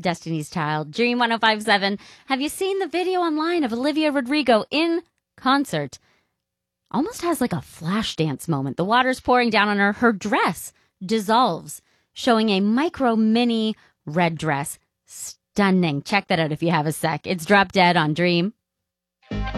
Destiny's Child, Dream 1057. Have you seen the video online of Olivia Rodrigo in concert? Almost has like a flash dance moment. The water's pouring down on her. Her dress dissolves, showing a micro mini red dress. Stunning. Check that out if you have a sec. It's Drop Dead on Dream.